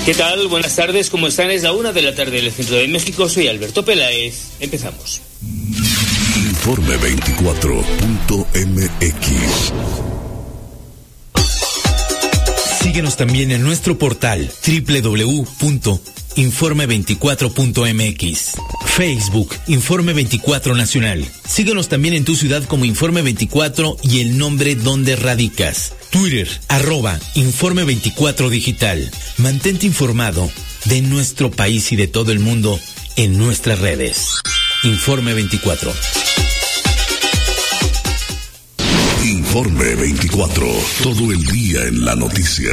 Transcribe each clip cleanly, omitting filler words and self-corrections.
¿Qué tal? Buenas tardes, ¿cómo están? Es la 1 de la tarde del centro de México. Soy Alberto Peláez. Empezamos. Informe 24.mx. Síguenos también en nuestro portal www.informe24.mx. Facebook, Informe 24 Nacional. Síguenos también en tu ciudad como Informe 24 y el nombre donde radicas. Twitter, @Informe 24 Digital. Mantente informado de nuestro país y de todo el mundo en nuestras redes. Informe 24. Informe 24. Todo el día en la noticia.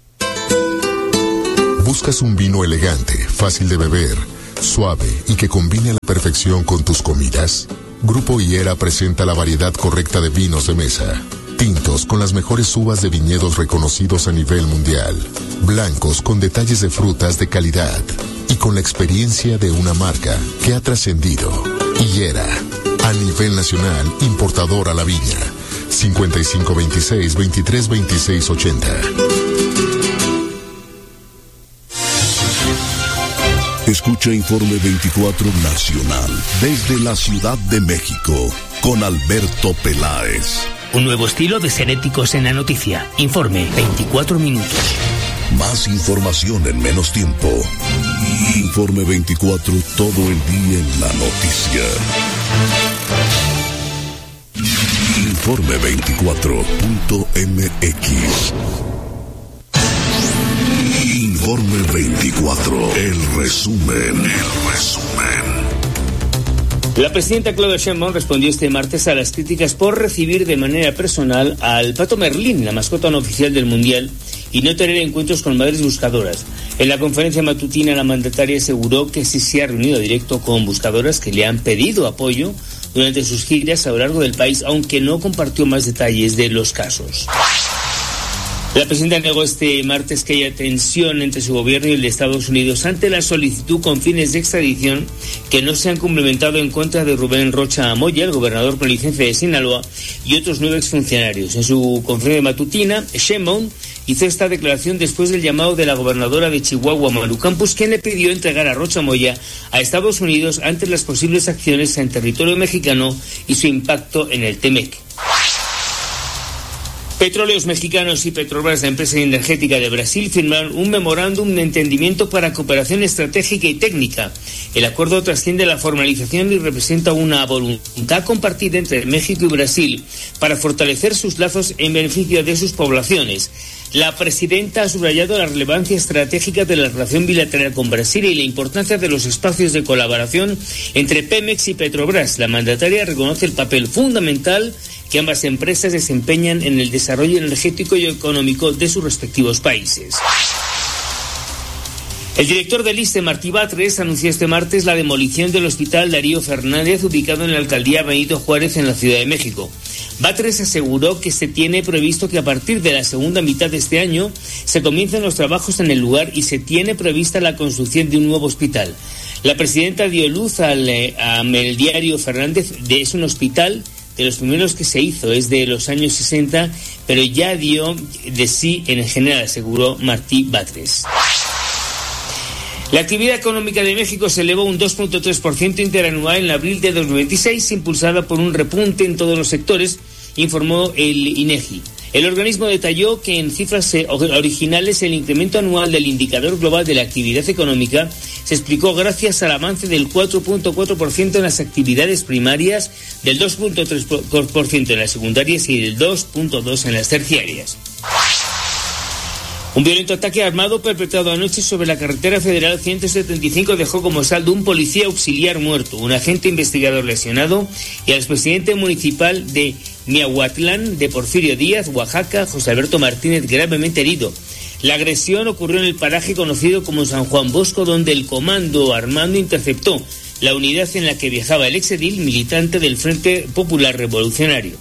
¿Buscas un vino elegante, fácil de beber, suave y que combine a la perfección con tus comidas? Grupo Higuera presenta la variedad correcta de vinos de mesa. Tintos con las mejores uvas de viñedos reconocidos a nivel mundial. Blancos con detalles de frutas de calidad. Y con la experiencia de una marca que ha trascendido. Higuera, a nivel nacional, importador a la viña. 5526-232680. Escucha Informe 24 Nacional desde la Ciudad de México con Alberto Peláez. Un nuevo estilo de ser éticos en la noticia. Informe 24 minutos. Más información en menos tiempo. Informe 24 todo el día en la noticia. Informe 24.mx. Informe 24. El resumen. La presidenta Claudia Sheinbaum respondió este martes a las críticas por recibir de manera personal al Pato Merlín, la mascota no oficial del Mundial, y no tener encuentros con madres buscadoras. En la conferencia matutina, la mandataria aseguró que sí se ha reunido directo con buscadoras que le han pedido apoyo durante sus giras a lo largo del país, aunque no compartió más detalles de los casos. La presidenta negó este martes que haya tensión entre su gobierno y el de Estados Unidos ante la solicitud con fines de extradición que no se han cumplimentado en contra de Rubén Rocha Moya, el gobernador con licencia de Sinaloa, y otros 9 exfuncionarios. En su conferencia matutina, Sheinbaum hizo esta declaración después del llamado de la gobernadora de Chihuahua, Maru Campos, quien le pidió entregar a Rocha Moya a Estados Unidos ante las posibles acciones en territorio mexicano y su impacto en el TEMEC. Petróleos Mexicanos y Petrobras, la empresa energética de Brasil, firmaron un memorándum de entendimiento para cooperación estratégica y técnica. El acuerdo trasciende la formalización y representa una voluntad compartida entre México y Brasil para fortalecer sus lazos en beneficio de sus poblaciones. La presidenta ha subrayado la relevancia estratégica de la relación bilateral con Brasil y la importancia de los espacios de colaboración entre Pemex y Petrobras. La mandataria reconoce el papel fundamental que ambas empresas desempeñan en el desarrollo energético y económico de sus respectivos países. El director del ISSSTE, Martí Batres, anunció este martes la demolición del Hospital Darío Fernández, ubicado en la alcaldía Benito Juárez, en la Ciudad de México. Batres aseguró que se tiene previsto que a partir de la segunda mitad de este año se comiencen los trabajos en el lugar y se tiene prevista la construcción de un nuevo hospital. La presidenta dio luz al diario Fernández, es un hospital de los primeros que se hizo, es de los años 60, pero ya dio de sí en general, aseguró Martí Batres. La actividad económica de México se elevó un 2.3% interanual en abril de 2026, impulsada por un repunte en todos los sectores, informó el INEGI. El organismo detalló que en cifras originales el incremento anual del indicador global de la actividad económica se explicó gracias al avance del 4.4% en las actividades primarias, del 2.3% en las secundarias y del 2.2% en las terciarias. Un violento ataque armado perpetrado anoche sobre la carretera federal 175 dejó como saldo un policía auxiliar muerto, un agente investigador lesionado y al expresidente municipal de Miahuatlán de Porfirio Díaz, Oaxaca, José Alberto Martínez, gravemente herido. La agresión ocurrió en el paraje conocido como San Juan Bosco, donde el comando armado interceptó la unidad en la que viajaba el exedil, militante del Frente Popular Revolucionario.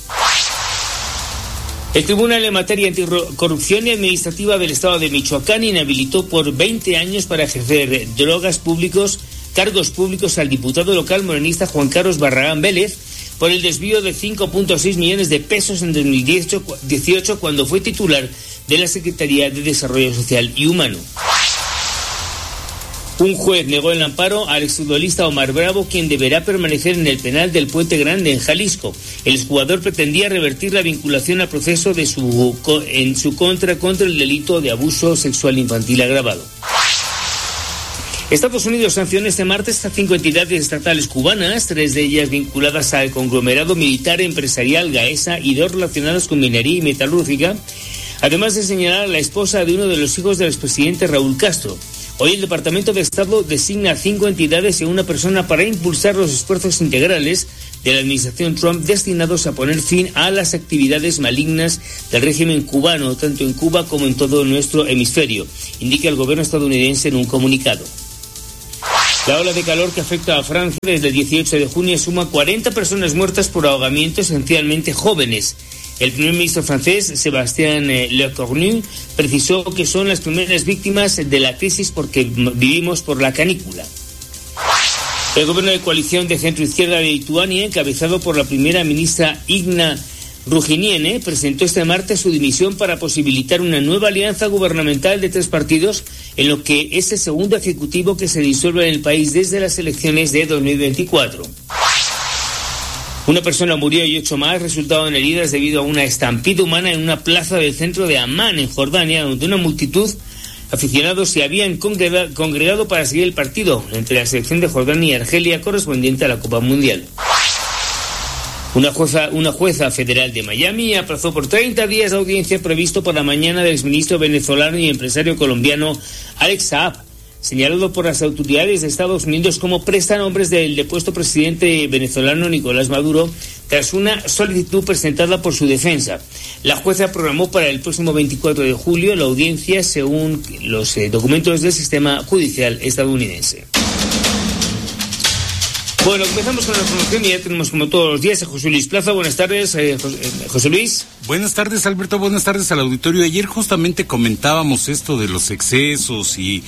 El Tribunal en Materia Anticorrupción y Administrativa del Estado de Michoacán inhabilitó por 20 años para ejercer cargos públicos al diputado local morenista Juan Carlos Barragán Vélez por el desvío de 5.6 millones de pesos en 2018 cuando fue titular de la Secretaría de Desarrollo Social y Humano. Un juez negó el amparo al exfutbolista Omar Bravo, quien deberá permanecer en el penal del Puente Grande, en Jalisco. El exjugador pretendía revertir la vinculación al proceso en su contra el delito de abuso sexual infantil agravado. Estados Unidos sancionó este martes a 5 entidades estatales cubanas, 3 de ellas vinculadas al conglomerado militar empresarial Gaesa y 2 relacionadas con minería y metalúrgica, además de señalar a la esposa de uno de los hijos del expresidente Raúl Castro. Hoy el Departamento de Estado designa a 5 entidades y a una persona para impulsar los esfuerzos integrales de la administración Trump destinados a poner fin a las actividades malignas del régimen cubano, tanto en Cuba como en todo nuestro hemisferio, indica el gobierno estadounidense en un comunicado. La ola de calor que afecta a Francia desde el 18 de junio suma 40 personas muertas por ahogamiento, esencialmente jóvenes. El primer ministro francés, Sébastien Lecornu, precisó que son las primeras víctimas de la crisis porque vivimos por la canícula. El gobierno de coalición de centro-izquierda de Lituania, encabezado por la primera ministra Igna Ruginiene, presentó este martes su dimisión para posibilitar una nueva alianza gubernamental de 3 partidos en lo que es el segundo ejecutivo que se disuelve en el país desde las elecciones de 2024. Una persona murió y 8 más resultaron heridas debido a una estampida humana en una plaza del centro de Amán, en Jordania, donde una multitud de aficionados se habían congregado para seguir el partido entre la selección de Jordania y Argelia correspondiente a la Copa Mundial. Una jueza federal de Miami aplazó por 30 días la audiencia previsto para mañana del exministro venezolano y empresario colombiano Alex Saab, señalado por las autoridades de Estados Unidos como prestanombres del depuesto presidente venezolano Nicolás Maduro, tras una solicitud presentada por su defensa. La jueza programó para el próximo 24 de julio la audiencia según los documentos del sistema judicial estadounidense. Bueno, comenzamos con la información y ya tenemos como todos los días a José Luis Plaza. Buenas tardes, José Luis. Buenas tardes, Alberto. Buenas tardes al auditorio. Ayer justamente comentábamos esto de los excesos y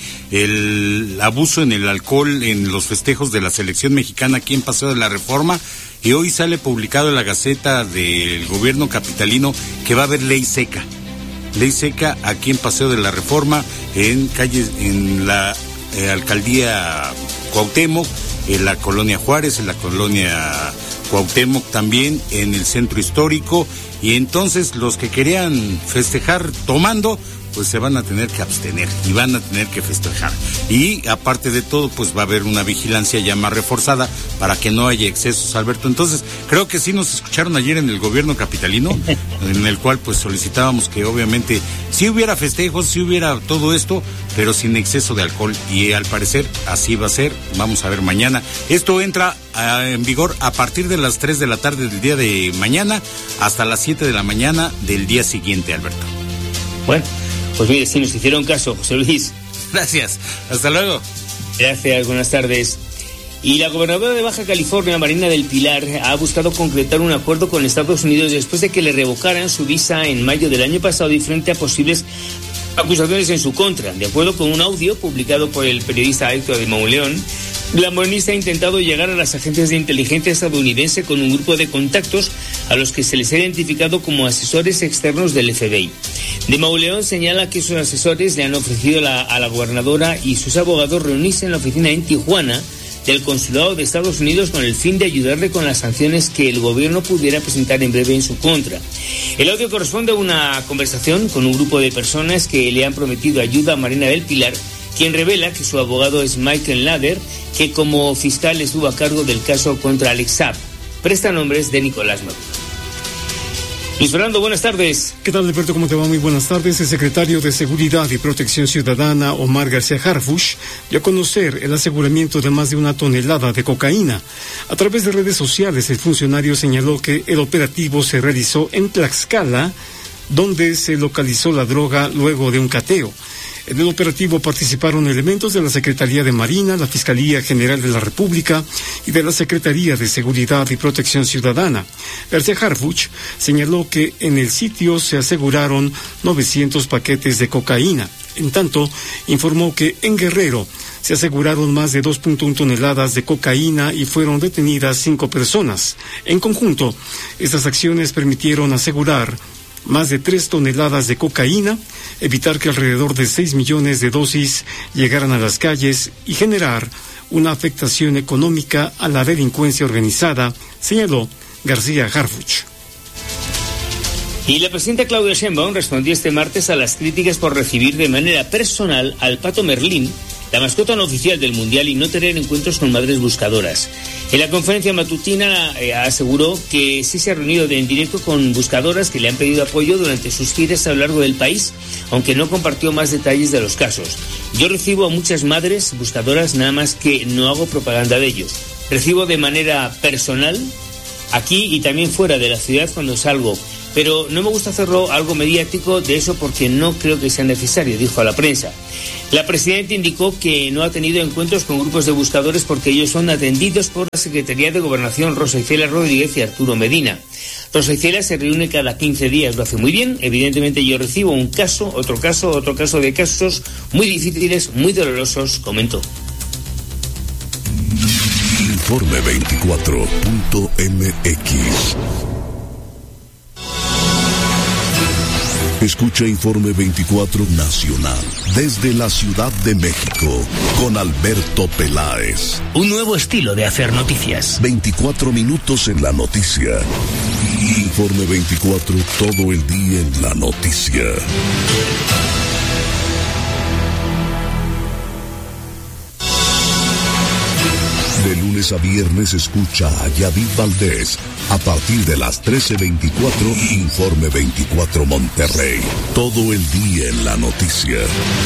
el abuso en el alcohol en los festejos de la selección mexicana aquí en Paseo de la Reforma. Y hoy sale publicado en la Gaceta del gobierno capitalino que va a haber ley seca. Ley seca aquí en Paseo de la Reforma, en la alcaldía Cuauhtémoc, en la colonia Juárez, en la colonia Cuauhtémoc también, en el centro histórico, y entonces los que querían festejar tomando, pues se van a tener que abstener y van a tener que festejar. Y aparte de todo, pues va a haber una vigilancia ya más reforzada para que no haya excesos, Alberto. Entonces, creo que sí nos escucharon ayer en el gobierno capitalino, en el cual pues solicitábamos que obviamente sí hubiera festejos, sí hubiera todo esto, pero sin exceso de alcohol, y al parecer así va a ser. Vamos a ver mañana. Esto entra en vigor a partir de las 3 de la tarde del día de mañana hasta las 7 de la mañana del día siguiente, Alberto. Bueno, pues mire, si nos hicieron caso, José Luis. Gracias, hasta luego. Gracias, buenas tardes. Y la gobernadora de Baja California, Marina del Pilar, ha buscado concretar un acuerdo con Estados Unidos después de que le revocaran su visa en mayo del año pasado y frente a posibles acusaciones en su contra. De acuerdo con un audio publicado por el periodista Héctor de Mauleón, la morenista ha intentado llegar a las agencias de inteligencia estadounidense con un grupo de contactos a los que se les ha identificado como asesores externos del FBI. De Mauleón señala que sus asesores le han ofrecido a la gobernadora y sus abogados reunirse en la oficina en Tijuana del Consulado de Estados Unidos con el fin de ayudarle con las sanciones que el gobierno pudiera presentar en breve en su contra. El audio corresponde a una conversación con un grupo de personas que le han prometido ayuda a Marina del Pilar, quien revela que su abogado es Michael Lader, que como fiscal estuvo a cargo del caso contra Alex Saab, prestanombres de Nicolás Maduro. Luis Fernando, buenas tardes. ¿Qué tal, Alberto? ¿Cómo te va? Muy buenas tardes. El secretario de Seguridad y Protección Ciudadana, Omar García Harfuch, dio a conocer el aseguramiento de más de 1 tonelada de cocaína. A través de redes sociales, el funcionario señaló que el operativo se realizó en Tlaxcala, donde se localizó la droga luego de un cateo. En el operativo participaron elementos de la Secretaría de Marina, la Fiscalía General de la República y de la Secretaría de Seguridad y Protección Ciudadana. García Harfuch señaló que en el sitio se aseguraron 900 paquetes de cocaína. En tanto, informó que en Guerrero se aseguraron más de 2.1 toneladas de cocaína y fueron detenidas 5 personas. En conjunto, estas acciones permitieron asegurar más de 3 toneladas de cocaína, evitar que alrededor de 6 millones de dosis llegaran a las calles y generar una afectación económica a la delincuencia organizada, señaló García Harfuch. Y la presidenta Claudia Sheinbaum respondió este martes a las críticas por recibir de manera personal al Pato Merlín, la mascota no oficial del Mundial, y no tener encuentros con madres buscadoras. En la conferencia matutina aseguró que sí se ha reunido en directo con buscadoras que le han pedido apoyo durante sus giras a lo largo del país, aunque no compartió más detalles de los casos. Yo recibo a muchas madres buscadoras, nada más que no hago propaganda de ellos. Recibo de manera personal, aquí y también fuera de la ciudad cuando salgo, pero no me gusta hacerlo algo mediático de eso porque no creo que sea necesario, dijo a la prensa. La presidenta indicó que no ha tenido encuentros con grupos de buscadores porque ellos son atendidos por la Secretaría de Gobernación, Rosa Isela Rodríguez y Arturo Medina. Rosa Isela se reúne cada 15 días, lo hace muy bien. Evidentemente yo recibo un caso, otro caso de casos muy difíciles, muy dolorosos, comentó. Informe 24.mx. Escucha Informe 24 Nacional desde la Ciudad de México con Alberto Peláez. Un nuevo estilo de hacer noticias. 24 minutos en la noticia. Informe 24 todo el día en la noticia. De lunes a viernes escucha a Yadid Valdés a partir de las 13:24, Informe 24 Monterrey. Todo el día en la noticia.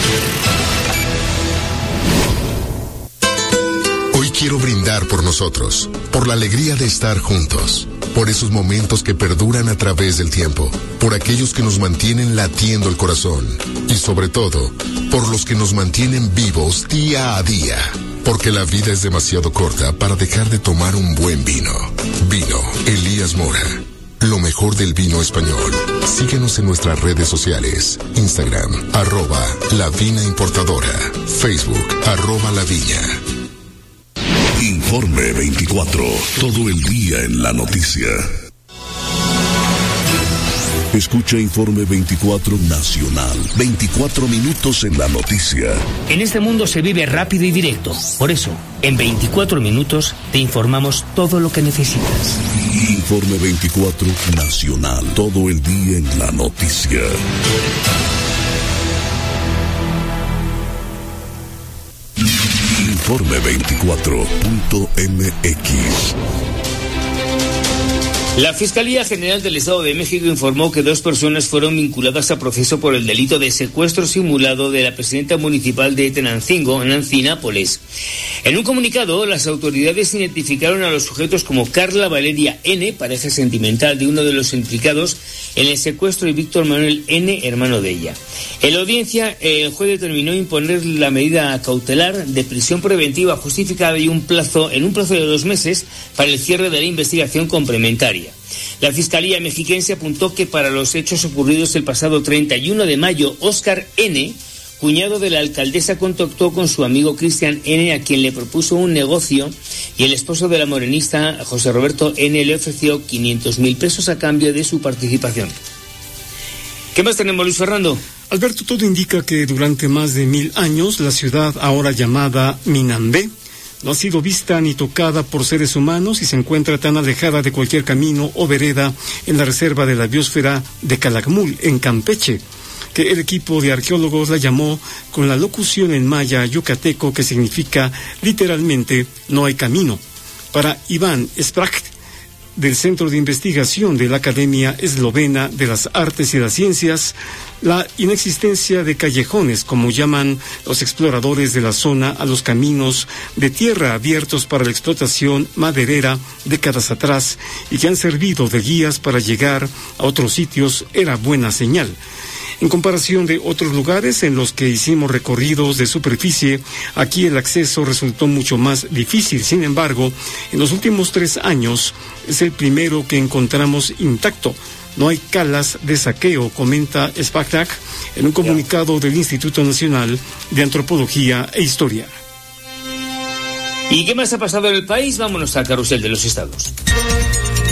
Hoy quiero brindar por nosotros, por la alegría de estar juntos, por esos momentos que perduran a través del tiempo, por aquellos que nos mantienen latiendo el corazón y sobre todo, por los que nos mantienen vivos día a día. Porque la vida es demasiado corta para dejar de tomar un buen vino. Vino Elías Mora. Lo mejor del vino español. Síguenos en nuestras redes sociales. Instagram, @La Vina Importadora. Facebook, @La Viña. Informe 24. Todo el día en la noticia. Escucha Informe 24 Nacional. 24 minutos en la noticia. En este mundo se vive rápido y directo. Por eso, en 24 minutos te informamos todo lo que necesitas. Informe 24 Nacional. Todo el día en la noticia. Informe 24.mx. La Fiscalía General del Estado de México informó que 2 personas fueron vinculadas a proceso por el delito de secuestro simulado de la presidenta municipal de Tenancingo, Nancy Nápoles. En un comunicado, las autoridades identificaron a los sujetos como Carla Valeria N., pareja sentimental de uno de los implicados en el secuestro, y Víctor Manuel N., hermano de ella. En la audiencia, el juez determinó imponer la medida cautelar de prisión preventiva justificada y en un plazo de 2 meses para el cierre de la investigación complementaria. La Fiscalía mexiquense apuntó que para los hechos ocurridos el pasado 31 de mayo, Óscar N., cuñado de la alcaldesa, contactó con su amigo Cristian N., a quien le propuso un negocio, y el esposo de la morenista, José Roberto N., le ofreció 500,000 pesos a cambio de su participación. ¿Qué más tenemos, Luis Fernando? Alberto, todo indica que durante más de 1000 años la ciudad, ahora llamada Minambé, no ha sido vista ni tocada por seres humanos y se encuentra tan alejada de cualquier camino o vereda en la reserva de la biosfera de Calakmul, en Campeche, que el equipo de arqueólogos la llamó con la locución en maya yucateco que significa literalmente no hay camino. Para Iván Spracht, del Centro de Investigación de la Academia Eslovena de las Artes y las Ciencias, la inexistencia de callejones, como llaman los exploradores de la zona a los caminos de tierra abiertos para la explotación maderera décadas atrás y que han servido de guías para llegar a otros sitios, era buena señal. En comparación de otros lugares en los que hicimos recorridos de superficie, aquí el acceso resultó mucho más difícil. Sin embargo, en los últimos 3 años es el primero que encontramos intacto. No hay calas de saqueo, comenta Spactac en un comunicado del Instituto Nacional de Antropología e Historia. ¿Y qué más ha pasado en el país? Vámonos al carrusel de los estados.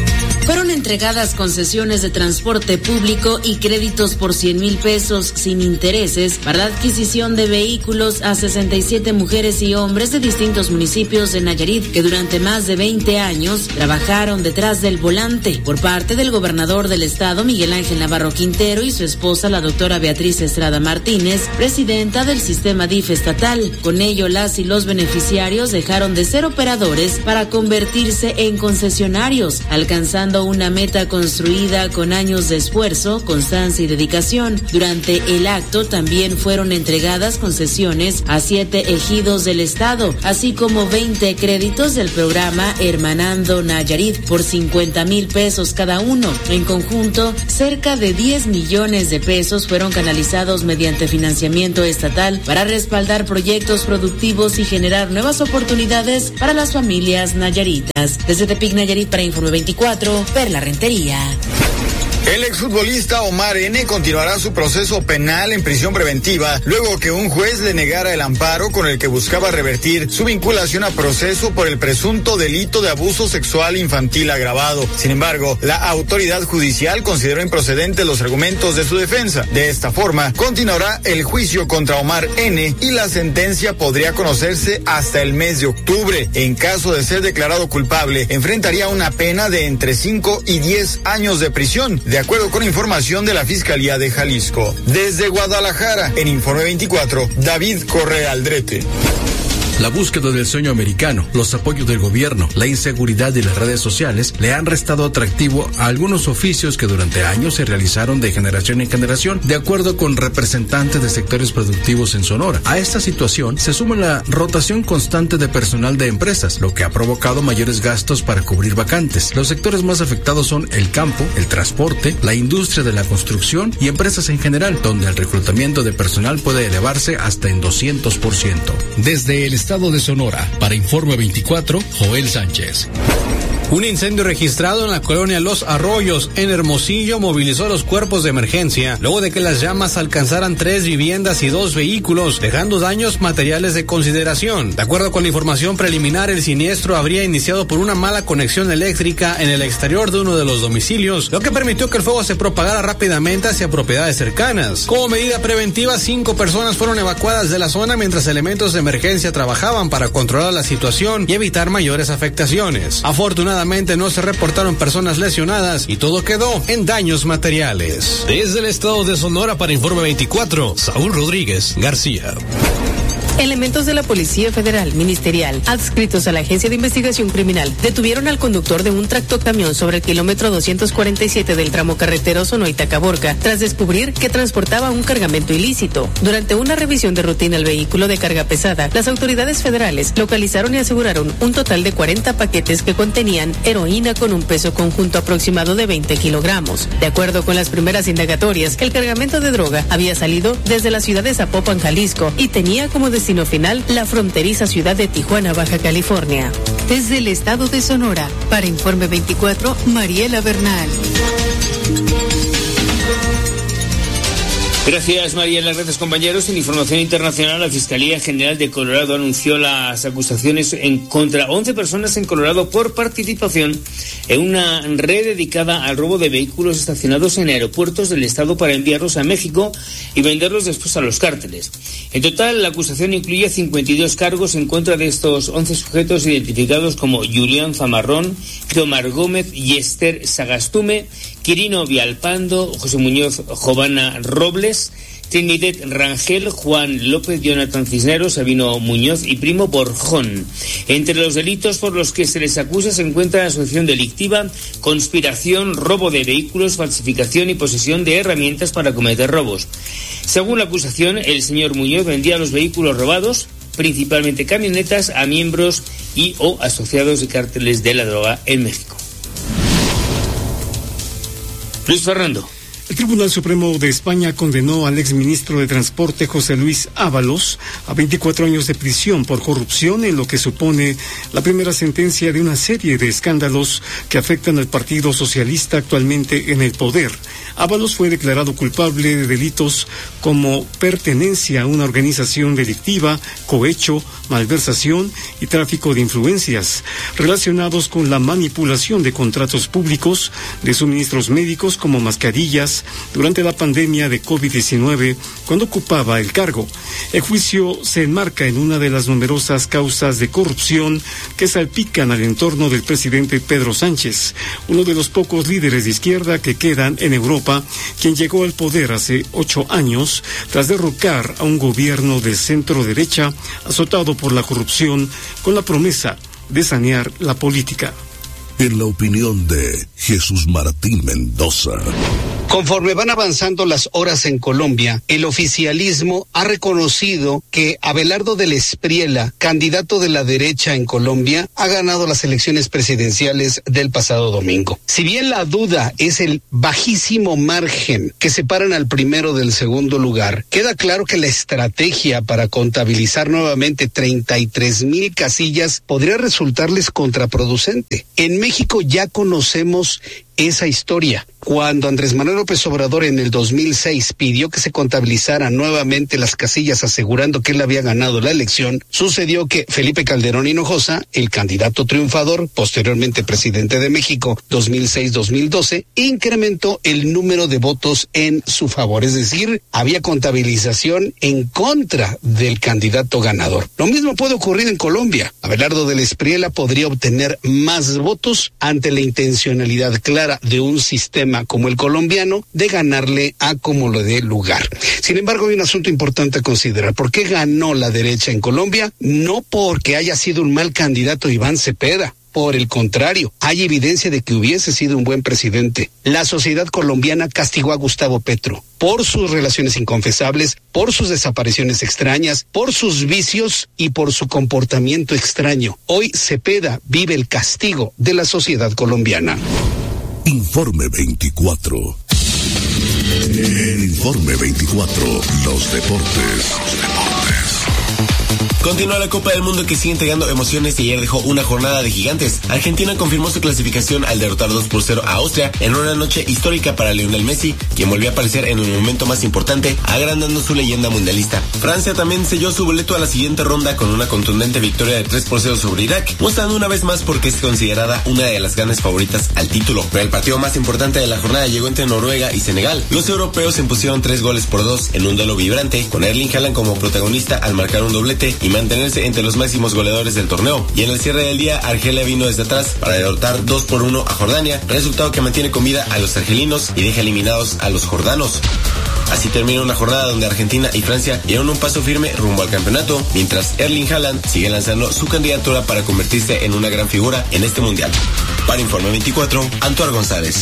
Fueron entregadas concesiones de transporte público y créditos por 100,000 pesos sin intereses para la adquisición de vehículos a 67 mujeres y hombres de distintos municipios de Nayarit que durante más de 20 años trabajaron detrás del volante. Por parte del gobernador del estado, Miguel Ángel Navarro Quintero, y su esposa, la doctora Beatriz Estrada Martínez, presidenta del sistema DIF estatal. Con ello, las y los beneficiarios dejaron de ser operadores para convertirse en concesionarios, alcanzando una meta construida con años de esfuerzo, constancia y dedicación. Durante el acto también fueron entregadas concesiones a 7 ejidos del estado, así como 20 créditos del programa Hermanando Nayarit por 50,000 pesos cada uno. En conjunto, cerca de 10 millones de pesos fueron canalizados mediante financiamiento estatal para respaldar proyectos productivos y generar nuevas oportunidades para las familias nayaritas. Desde Tepic, Nayarit, para Informe 24, Perla Rentería. El exfutbolista Omar N. continuará su proceso penal en prisión preventiva luego que un juez le negara el amparo con el que buscaba revertir su vinculación a proceso por el presunto delito de abuso sexual infantil agravado. Sin embargo, la autoridad judicial consideró improcedentes los argumentos de su defensa. De esta forma, continuará el juicio contra Omar N. y la sentencia podría conocerse hasta el mes de octubre. En caso de ser declarado culpable, enfrentaría una pena de entre 5 y 10 años de prisión, de acuerdo con información de la Fiscalía de Jalisco. Desde Guadalajara, en Informe 24, David Correa Aldrete. La búsqueda del sueño americano, los apoyos del gobierno, la inseguridad y las redes sociales le han restado atractivo a algunos oficios que durante años se realizaron de generación en generación, de acuerdo con representantes de sectores productivos en Sonora. A esta situación se suma la rotación constante de personal de empresas, lo que ha provocado mayores gastos para cubrir vacantes. Los sectores más afectados son el campo, el transporte, la industria de la construcción y empresas en general, donde el reclutamiento de personal puede elevarse hasta en 200%. Desde el estado de Sonora, para Informe 24, Joel Sánchez. Un incendio registrado en la colonia Los Arroyos, en Hermosillo, movilizó a los cuerpos de emergencia, luego de que las llamas alcanzaran 3 viviendas y 2 vehículos, dejando daños materiales de consideración. De acuerdo con la información preliminar, el siniestro habría iniciado por una mala conexión eléctrica en el exterior de uno de los domicilios, lo que permitió que el fuego se propagara rápidamente hacia propiedades cercanas. Como medida preventiva, 5 personas fueron evacuadas de la zona mientras elementos de emergencia trabajaban para controlar la situación y evitar mayores afectaciones. Afortunadamente, no se reportaron personas lesionadas y todo quedó en daños materiales. Desde el estado de Sonora, para Informe 24, Saúl Rodríguez García. Elementos de la Policía Federal Ministerial, adscritos a la Agencia de Investigación Criminal, detuvieron al conductor de un tractocamión sobre el kilómetro 247 del tramo carretero Sonoita-Caborca, tras descubrir que transportaba un cargamento ilícito. Durante una revisión de rutina al vehículo de carga pesada, las autoridades federales localizaron y aseguraron un total de 40 paquetes que contenían heroína con un peso conjunto aproximado de 20 kilogramos. De acuerdo con las primeras indagatorias, el cargamento de droga había salido desde la ciudad de Zapopan, Jalisco, y tenía como destino final la fronteriza ciudad de Tijuana, Baja California. Desde el estado de Sonora, para Informe 24, Mariela Bernal. Gracias, Mariela. Gracias, compañeros. En información internacional, la Fiscalía General de Colorado anunció las acusaciones contra 11 personas en Colorado por participación en una red dedicada al robo de vehículos estacionados en aeropuertos del estado para enviarlos a México y venderlos después a los cárteles. En total, la acusación incluye 52 cargos en contra de estos 11 sujetos identificados como Julián Zamarrón, Omar Gómez, Yester Sagastume, Quirino Vialpando, José Muñoz Jovana Robles, Trinidet Rangel, Juan López, Jonathan Cisneros, Sabino Muñoz y Primo Borjón. Entre los delitos por los que se les acusa se encuentra asociación delictiva, conspiración, robo de vehículos, falsificación y posesión de herramientas para cometer robos. Según la acusación, el señor Muñoz vendía los vehículos robados, principalmente camionetas, a miembros y o asociados de cárteles de la droga en México. Luis Fernando. El Tribunal Supremo de España condenó al exministro de Transporte José Luis Ábalos a 24 años de prisión por corrupción, en lo que supone la primera sentencia de una serie de escándalos que afectan al Partido Socialista actualmente en el poder. Ábalos fue declarado culpable de delitos como pertenencia a una organización delictiva, cohecho, malversación y tráfico de influencias relacionados con la manipulación de contratos públicos, de suministros médicos como mascarillas, durante la pandemia de COVID-19, cuando ocupaba el cargo. El juicio se enmarca en una de las numerosas causas de corrupción que salpican al entorno del presidente Pedro Sánchez, uno de los pocos líderes de izquierda que quedan en Europa, quien llegó al poder hace 8 años tras derrocar a un gobierno de centro derecha azotado por la corrupción, con la promesa de sanear la política. En la opinión de Jesús Martín Mendoza. Conforme van avanzando las horas en Colombia, el oficialismo ha reconocido que Abelardo del Espriella, candidato de la derecha en Colombia, ha ganado las elecciones presidenciales del pasado domingo. Si bien la duda es el bajísimo margen que separan al primero del segundo lugar, queda claro que la estrategia para contabilizar nuevamente 33,000 casillas podría resultarles contraproducente. En México ya conocemos esa historia. Cuando Andrés Manuel López Obrador en el 2006 pidió que se contabilizaran nuevamente las casillas asegurando que él había ganado la elección, sucedió que Felipe Calderón Hinojosa, el candidato triunfador, posteriormente presidente de México 2006-2012, incrementó el número de votos en su favor, es decir, había contabilización en contra del candidato ganador. Lo mismo puede ocurrir en Colombia. Abelardo del Espriella podría obtener más votos ante la intencionalidad clara de un sistema como el colombiano de ganarle a como le dé lugar. Sin embargo, hay un asunto importante a considerar. ¿Por qué ganó la derecha en Colombia? No porque haya sido un mal candidato Iván Cepeda. Por el contrario, hay evidencia de que hubiese sido un buen presidente. La sociedad colombiana castigó a Gustavo Petro por sus relaciones inconfesables, por sus desapariciones extrañas, por sus vicios y por su comportamiento extraño. Hoy Cepeda vive el castigo de la sociedad colombiana. Informe 24. En Informe 24, los deportes. Continúa la Copa del Mundo, que sigue entregando emociones, y ayer dejó una jornada de gigantes. Argentina confirmó su clasificación al derrotar 2-0 a Austria en una noche histórica para Lionel Messi, quien volvió a aparecer en el momento más importante, agrandando su leyenda mundialista. Francia también selló su boleto a la siguiente ronda con una contundente victoria de 3-0 sobre Irak, mostrando una vez más por qué es considerada una de las grandes favoritas al título. Pero el partido más importante de la jornada llegó entre Noruega y Senegal. Los europeos se impusieron 3-2 en un duelo vibrante, con Erling Haaland como protagonista al marcar un doblete y mantenerse entre los máximos goleadores del torneo. Y en el cierre del día, Argelia vino desde atrás para derrotar 2-1 a Jordania, resultado que mantiene con vida a los argelinos y deja eliminados a los jordanos. Así termina una jornada donde Argentina y Francia dieron un paso firme rumbo al campeonato, mientras Erling Haaland sigue lanzando su candidatura para convertirse en una gran figura en este mundial. Para Informe 24, Antoine González.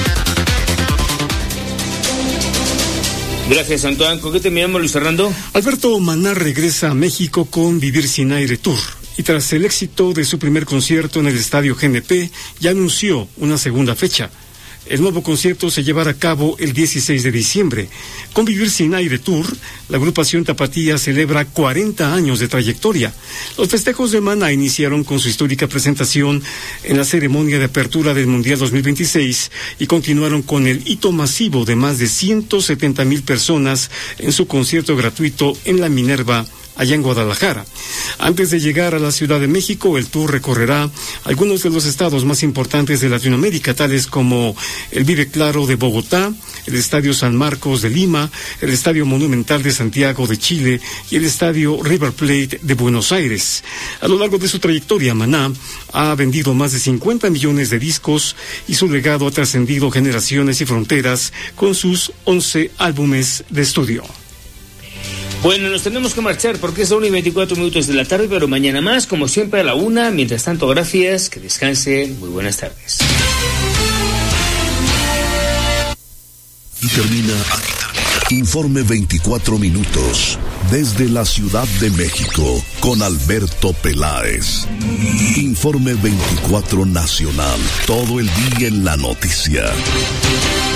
Gracias, Antoine. ¿Con qué terminamos, Luis Fernando? Alberto Maná regresa a México con Vivir Sin Aire Tour, y tras el éxito de su primer concierto en el Estadio GNP, ya anunció una segunda fecha. El nuevo concierto se llevará a cabo el 16 de diciembre. Con Vivir Sin Aire Tour, la agrupación tapatía celebra 40 años de trayectoria. Los festejos de Maná iniciaron con su histórica presentación en la ceremonia de apertura del Mundial 2026 y continuaron con el hito masivo de más de 170,000 personas en su concierto gratuito en la Minerva, allá en Guadalajara. Antes de llegar a la Ciudad de México, el tour recorrerá algunos de los estados más importantes de Latinoamérica, tales como el Vive Claro de Bogotá, el Estadio San Marcos de Lima, el Estadio Monumental de Santiago de Chile y el Estadio River Plate de Buenos Aires. A lo largo de su trayectoria, Maná ha vendido más de 50 millones de discos y su legado ha trascendido generaciones y fronteras con sus 11 álbumes de estudio. Bueno, nos tenemos que marchar porque es 1:24 de la tarde, pero mañana más, como siempre, a la 1. Mientras tanto, gracias, que descanse, muy buenas tardes. Y termina Informe 24 minutos desde la Ciudad de México con Alberto Peláez. Informe 24 Nacional, todo el día en la noticia.